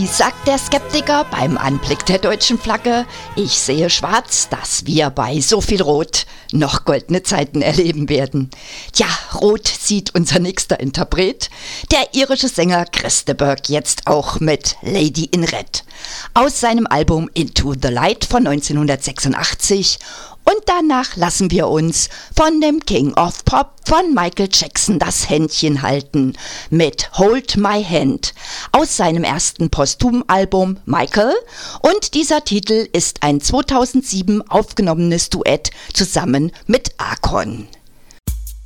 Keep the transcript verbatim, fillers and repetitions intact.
Wie sagt der Skeptiker beim Anblick der deutschen Flagge? Ich sehe schwarz, dass wir bei so viel Rot noch goldene Zeiten erleben werden. Tja, rot sieht unser nächster Interpret, der irische Sänger Chris de Burgh, jetzt auch mit Lady in Red. Aus seinem Album Into the Light von neunzehnhundertsechsundachtzig. Und danach lassen wir uns von dem King of Pop von Michael Jackson das Händchen halten mit Hold My Hand aus seinem ersten posthumen Album Michael. Und dieser Titel ist ein zweitausendsieben aufgenommenes Duett zusammen mit Akon.